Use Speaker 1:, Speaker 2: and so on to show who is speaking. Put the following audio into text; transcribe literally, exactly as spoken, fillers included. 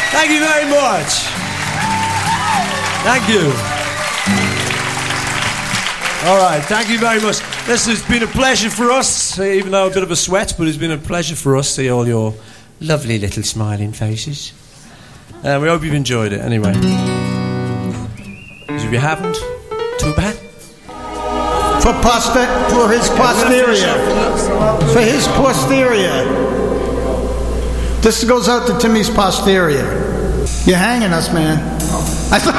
Speaker 1: Thank you very much. Thank you. All right, thank you very much. Listen, it's been a pleasure for us, even though a bit of a sweat, but it's been a pleasure for us to see all your lovely little smiling faces. Uh, we hope you've enjoyed it anyway. If you haven't, too bad.
Speaker 2: For, poster- for his posterior. For his posterior. This goes out to Timmy's posterior. You're hanging us, man. I thought...